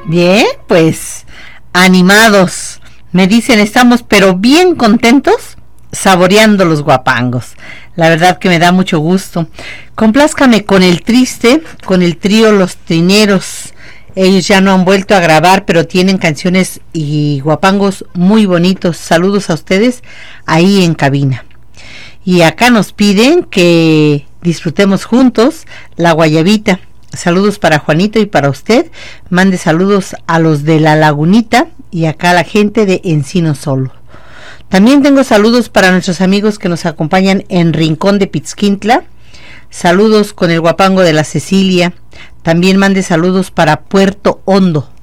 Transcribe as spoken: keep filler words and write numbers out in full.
Bien, pues animados. Me dicen, estamos pero bien contentos saboreando los guapangos. La verdad que me da mucho gusto. Complázcame con el triste, con el trío Los Trineros. Ellos ya no han vuelto a grabar, pero tienen canciones y guapangos muy bonitos. Saludos a ustedes ahí en cabina. Y acá nos piden que disfrutemos juntos La Guayabita. Saludos para Juanito y para usted. Mande saludos a los de La Lagunita y acá a la gente de Encino Solo. También tengo saludos para nuestros amigos que nos acompañan en Rincón de Pitzquintla. Saludos con el guapango de la Cecilia. También mande saludos para Puerto Hondo.